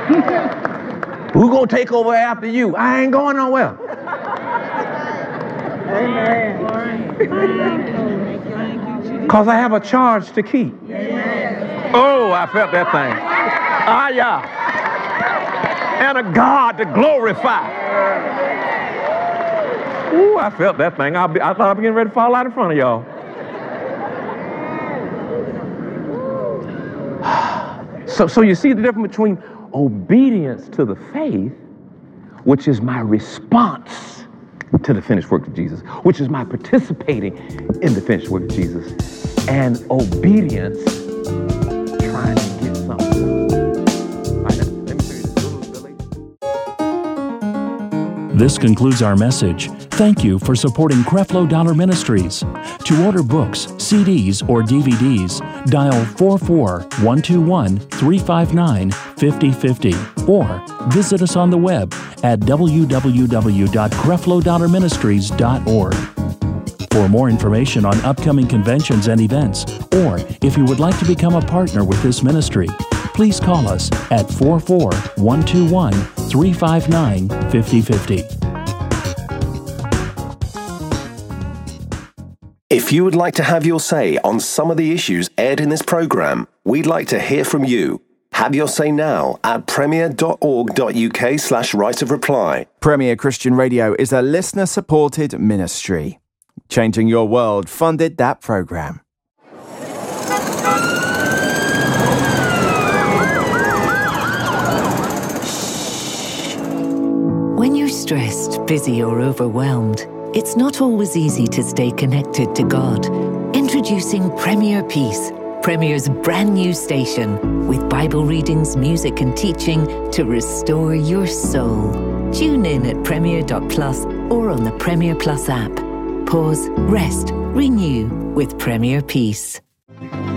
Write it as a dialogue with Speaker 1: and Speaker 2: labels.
Speaker 1: Who gonna take over after you? I ain't going nowhere. Because I have a charge to keep. Oh, I felt that thing. Ah, yeah. And a God to glorify. Ooh, I felt that thing. I thought I was getting ready to fall out in front of y'all. So you see the difference between obedience to the faith, which is my response to the finished work of Jesus, which is my participating in the finished work of Jesus, and obedience trying to get something. Right, let me show you this.
Speaker 2: This concludes our message. Thank you for supporting Creflo Dollar Ministries. To order books, CDs, or DVDs, dial 44121-359-5050 or visit us on the web at www.creflodollarministries.org. For more information on upcoming conventions and events, or if you would like to become a partner with this ministry, please call us at 44121-359-5050.
Speaker 3: If you would like to have your say on some of the issues aired in this program, we'd like to hear from you. Have your say now at premier.org.uk/right of reply.
Speaker 4: Premier Christian Radio is a listener-supported ministry. Changing Your World funded that program.
Speaker 5: When you're stressed, busy, or overwhelmed, it's not always easy to stay connected to God. Introducing Premier Peace, Premier's brand new station, with Bible readings, music and teaching to restore your soul. Tune in at premier.plus or on the Premier Plus app. Pause, rest, renew with Premier Peace.